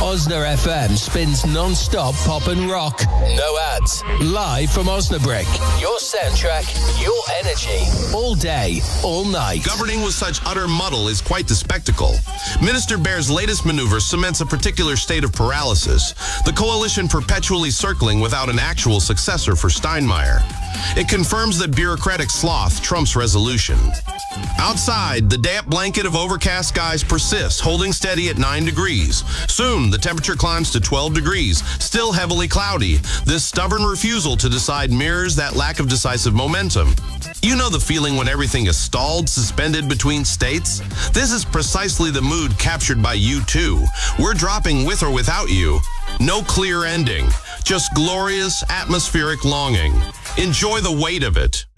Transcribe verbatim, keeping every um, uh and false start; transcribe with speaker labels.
Speaker 1: Osna F M spins non-stop pop and rock. No ads. Live from Osnabrück. Your soundtrack, your energy. All day, all night.
Speaker 2: Governing with such utter muddle is quite the spectacle. Minister Baer's latest maneuver cements a particular state of paralysis, the coalition perpetually circling without an actual successor for Steinmeier. It confirms that bureaucratic sloth trumps resolution. Outside, the damp blanket of overcast skies persists, holding steady at nine degrees. Soon, the temperature climbs to twelve degrees, still heavily cloudy. This stubborn refusal to decide mirrors that lack of decisive momentum. You know the feeling when everything is stalled, suspended between states? This is precisely the mood captured by U two. We're dropping with or without you. No clear ending, just glorious atmospheric longing. Enjoy the weight of it.